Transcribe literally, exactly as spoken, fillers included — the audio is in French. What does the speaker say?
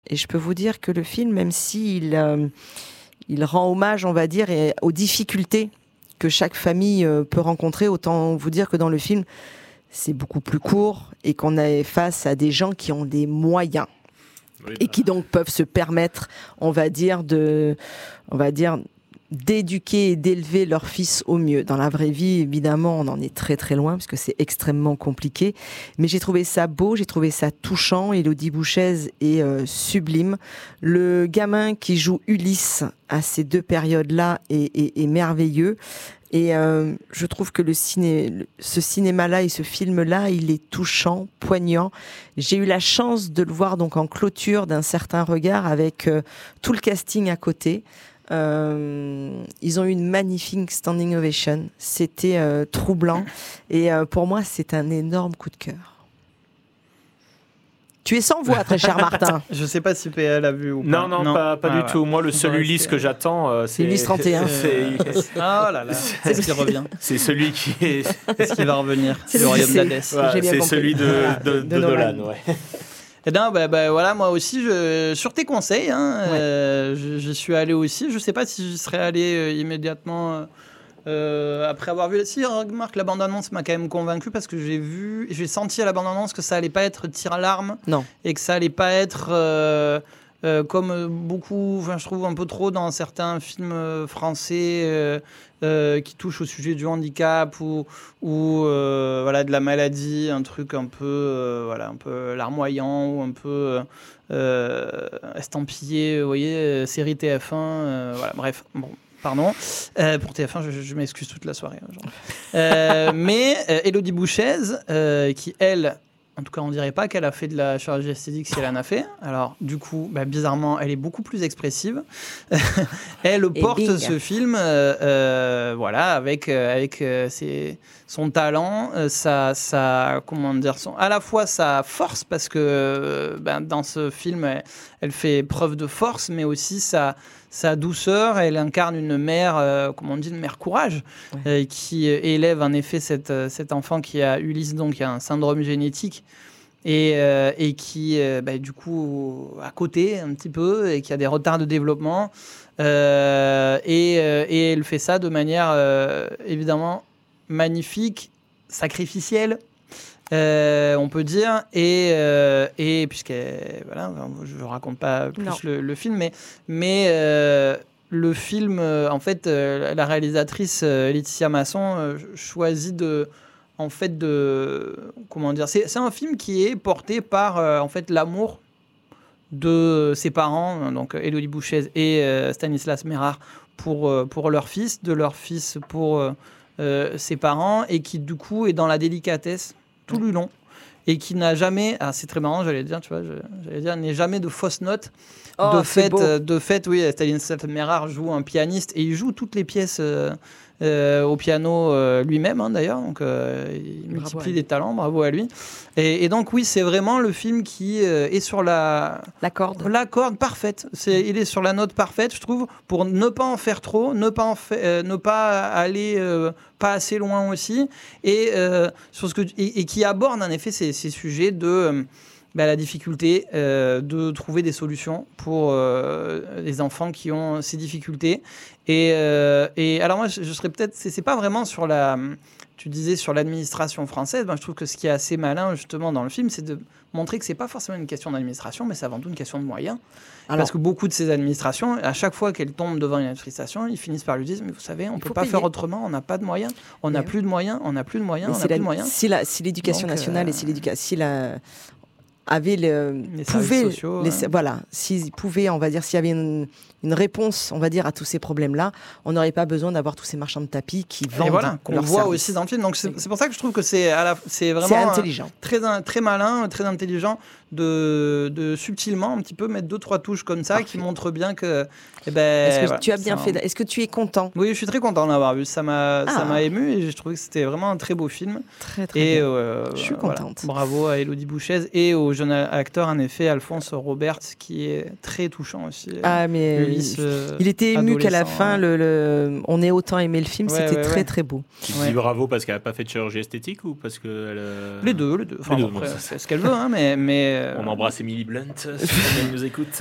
Et je peux vous dire que le film, même s'il euh, il rend hommage, on va dire, et, aux difficultés que chaque famille euh, peut rencontrer, autant vous dire que dans le film, c'est beaucoup plus court et qu'on est face à des gens qui ont des moyens. Oui, bah. Et qui donc peuvent se permettre, on va dire, de, on va dire, d'éduquer et d'élever leur fils au mieux. Dans la vraie vie, évidemment, on en est très très loin parce que c'est extrêmement compliqué. Mais j'ai trouvé ça beau, j'ai trouvé ça touchant. Élodie Bouchez est euh, sublime. Le gamin qui joue Ulysse à ces deux périodes-là est, est, est merveilleux. Et euh, je trouve que le ciné, ce cinéma-là et ce film-là, il est touchant, poignant. J'ai eu la chance de le voir donc en clôture d'un certain regard avec euh, tout le casting à côté. Euh, ils ont eu une magnifique standing ovation. C'était euh, troublant. Et euh, pour moi, c'est un énorme coup de cœur. Tu es sans voix, très cher Martin. Je sais pas si P L a vu ou pas. Non, non, non. pas, pas ah, du ouais. tout. Moi, le seul Ulysse que j'attends, euh, c'est... Ulysse trente et un. C'est... Oh là là, c'est ce qui revient. C'est celui qui est... C'est ce qui va revenir. C'est le royaume d'Hadès. Ouais, c'est compris. Celui de, de, de, de Nolan, Nolan ouais. Eh bien, bah, bah, voilà, moi aussi, je, sur tes conseils, hein, ouais. euh, je, je suis allé aussi. Je ne sais pas si j'y serais allé euh, immédiatement euh, après avoir vu. Si, remarque, la bande-annonce m'a quand même convaincu parce que j'ai vu, j'ai senti à la bande-annonce que ça allait pas être tir à l'arme. Non. Et que ça allait pas être euh, euh, comme beaucoup, enfin, je trouve un peu trop dans certains films français. Euh, Euh, qui touche au sujet du handicap ou, ou euh, voilà, de la maladie, un truc un peu, euh, voilà, un peu larmoyant ou un peu euh, estampillé, vous voyez, série T F un, euh, voilà, bref, bon, pardon, euh, pour T F un, je, je m'excuse toute la soirée. Euh, mais euh, Élodie Bouchez, euh, qui elle, en tout cas, on dirait pas qu'elle a fait de la chirurgie esthétique si elle en a fait. Alors, du coup, bah, bizarrement, elle est beaucoup plus expressive. Elle et porte bing. ce film, euh, euh, voilà, avec euh, avec euh, ses, son talent, euh, sa, sa, comment dire, son, à la fois sa force parce que euh, ben, dans ce film, elle, elle fait preuve de force, mais aussi sa sa douceur. Elle incarne une mère, euh, comment on dit, une mère courage, ouais. euh, qui élève en effet cette, cet enfant qui a Ulysse, donc qui a un syndrome génétique et, euh, et qui, euh, bah, du coup, à côté un petit peu et qui a des retards de développement. Euh, et, euh, et elle fait ça de manière euh, évidemment magnifique, sacrificielle. Euh, on peut dire, et, euh, et puisque voilà, je ne raconte pas plus le, le film, mais, mais euh, le film, euh, en fait, euh, la réalisatrice euh, Laetitia Masson euh, choisit de, en fait, de, comment dire, c'est, c'est un film qui est porté par, euh, en fait, l'amour de ses parents, donc Élodie Bouchez et euh, Stanislas Mérard pour, euh, pour leur fils, de leur fils pour euh, ses parents, et qui du coup est dans la délicatesse tout le long et qui n'a jamais, ah, c'est très marrant, j'allais dire, tu vois, j'allais dire, n'est jamais de fausses notes. Oh, de fait, euh, de fait, oui, Stanislas Mérard joue un pianiste et il joue toutes les pièces euh, euh, au piano euh, lui-même, hein, d'ailleurs. Donc, euh, il bravo multiplie les talents, bravo à lui. Et, et donc, oui, c'est vraiment le film qui euh, est sur la la corde, la corde parfaite. C'est, il est sur la note parfaite, je trouve, pour ne pas en faire trop, ne pas en fa- euh, ne pas aller euh, pas assez loin aussi, et euh, sur ce que et, et qui aborde en effet ces, ces sujets de euh, bah, la difficulté euh, de trouver des solutions pour euh, les enfants qui ont ces difficultés. Et, euh, et alors moi, je, je serais peut-être, c'est, c'est pas vraiment sur la, tu disais sur l'administration française. Ben, je trouve que ce qui est assez malin justement dans le film, c'est de montrer que c'est pas forcément une question d'administration, mais c'est avant tout une question de moyens. Alors, parce que beaucoup de ces administrations, à chaque fois qu'elles tombent devant une administration, ils finissent par lui dire, mais vous savez, on ne peut pas payer. faire autrement, on n'a pas de moyens, on n'a plus de moyens, on n'a plus de moyens, on n'a plus de moyens. Si, la, si l'éducation Donc, nationale euh... et si l'éducation... Si la... avait le les pouvait sociaux, les, hein. voilà, s'ils pouvaient, on va dire, s'il y avait une, une réponse, on va dire, à tous ces problèmes-là, on n'aurait pas besoin d'avoir tous ces marchands de tapis qui vendent. Et voilà, qu'on voit service. aussi dans le film. Donc c'est, c'est pour ça que je trouve que c'est, à la, c'est vraiment c'est intelligent, euh, très très malin, très intelligent de, de subtilement un petit peu mettre deux trois touches comme ça. Parfait. Qui montrent bien que. Eh ben, est-ce que voilà, tu as bien fait? Un... Est-ce que tu es content? Oui, je suis très content de l'avoir vu. Ça m'a, ah. ça m'a ému et je trouvais que c'était vraiment un très beau film. Très très et, bien. Euh, je suis contente. Voilà. Bravo à Élodie Bouchez et au jeune acteur en effet Alphonse Robert qui est très touchant aussi. Ah mais Ulysse, euh, il était ému qu'à la fin, ouais. le, le, on ait autant aimé le film. Ouais, c'était ouais, très ouais. très beau. Tu ouais. dis bravo parce qu'elle n'a pas fait de chirurgie esthétique ou parce que elle, euh... les deux, les deux. Enfin, les bon, deux après, c'est ce qu'elle veut, hein, mais mais euh, On embrasse Emily Blunt, si elle nous écoute.